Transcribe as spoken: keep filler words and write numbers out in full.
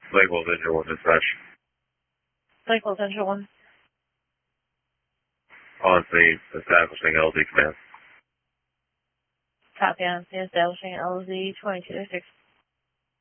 Lakeville Central one dispatch. Lakeville Central one. On scene, establishing L Z command. Copy on scene, establishing L Z twenty-two oh six.